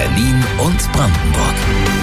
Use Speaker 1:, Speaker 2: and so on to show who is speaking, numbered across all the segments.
Speaker 1: Berlin und Brandenburg.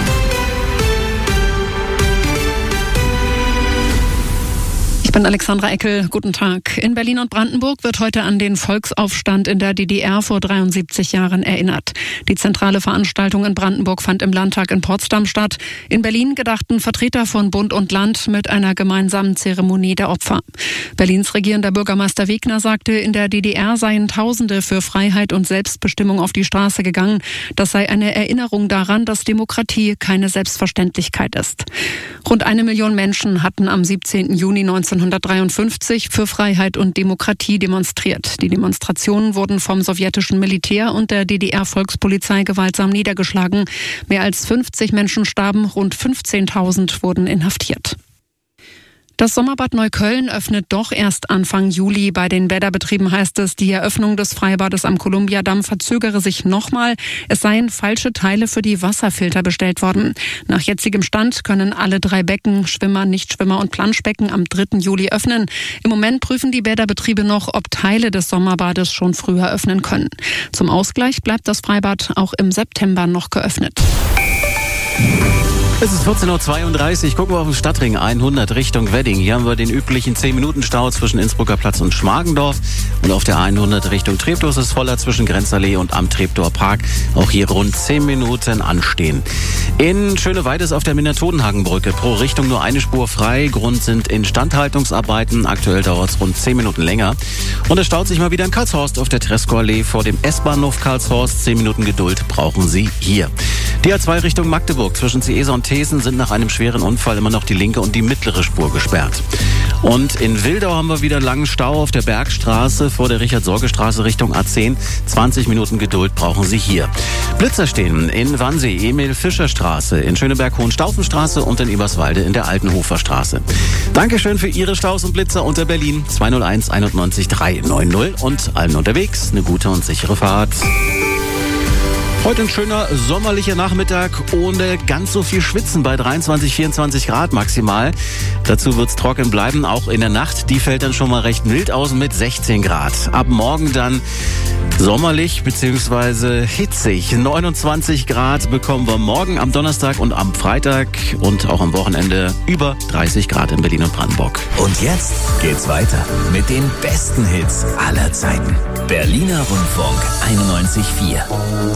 Speaker 2: Ich bin Alexandra Eckel. Guten Tag. In Berlin und Brandenburg wird heute an den Volksaufstand in der DDR vor 73 Jahren erinnert. Die zentrale Veranstaltung in Brandenburg fand im Landtag in Potsdam statt. In Berlin gedachten Vertreter von Bund und Land mit einer gemeinsamen Zeremonie der Opfer. Berlins regierender Bürgermeister Wegner sagte, in der DDR seien Tausende für Freiheit und Selbstbestimmung auf die Straße gegangen. Das sei eine Erinnerung daran, dass Demokratie keine Selbstverständlichkeit ist. Rund 1 Million Menschen hatten am 17. Juni 1953 für Freiheit und Demokratie demonstriert. Die Demonstrationen wurden vom sowjetischen Militär und der DDR-Volkspolizei gewaltsam niedergeschlagen. Mehr als 50 Menschen starben, rund 15.000 wurden inhaftiert. Das Sommerbad Neukölln öffnet doch erst Anfang Juli. Bei den Bäderbetrieben heißt es, die Eröffnung des Freibades am Columbiadamm verzögere sich nochmal. Es seien falsche Teile für die Wasserfilter bestellt worden. Nach jetzigem Stand können alle 3 Becken, Schwimmer, Nichtschwimmer und Planschbecken, am 3. Juli öffnen. Im Moment prüfen die Bäderbetriebe noch, ob Teile des Sommerbades schon früher öffnen können. Zum Ausgleich bleibt das Freibad auch im September noch geöffnet.
Speaker 3: Es ist 14.32 Uhr. Gucken wir auf den Stadtring 100 Richtung Wedding. Hier haben wir den üblichen 10-Minuten-Stau zwischen Innsbrucker Platz und Schmargendorf. Und auf der 100 Richtung Treptow ist es voller zwischen Grenzallee und am Treptower Park. Auch hier rund 10 Minuten anstehen. In Schöneweide ist auf der Minatodenhagenbrücke pro Richtung nur eine Spur frei. Grund sind Instandhaltungsarbeiten. Aktuell dauert es rund 10 Minuten länger. Und es staut sich mal wieder in Karlshorst auf der Tresco-Allee vor dem S-Bahnhof Karlshorst. 10 Minuten Geduld brauchen Sie hier. Die A2 Richtung Magdeburg zwischen Ciesa und Thesen sind nach einem schweren Unfall immer noch die linke und die mittlere Spur gesperrt. Und in Wildau haben wir wieder einen langen Stau auf der Bergstraße vor der Richard-Sorge-Straße Richtung A10. 20 Minuten Geduld brauchen Sie hier. Blitzer stehen in Wannsee, Emil-Fischer-Straße, in Schöneberg-Hohenstaufenstraße und in Eberswalde in der Altenhofer-Straße. Dankeschön für Ihre Staus und Blitzer unter Berlin 201 91 390 und allen unterwegs eine gute und sichere Fahrt. Heute ein schöner sommerlicher Nachmittag ohne ganz so viel Schwitzen bei 23, 24 Grad maximal. Dazu wird's trocken bleiben, auch in der Nacht. Die fällt dann schon mal recht mild aus mit 16 Grad. Ab morgen dann sommerlich bzw. hitzig. 29 Grad bekommen wir morgen am Donnerstag und am Freitag und auch am Wochenende über 30 Grad in Berlin und Brandenburg.
Speaker 1: Und jetzt geht's weiter mit den besten Hits aller Zeiten. Berliner Rundfunk 91,4.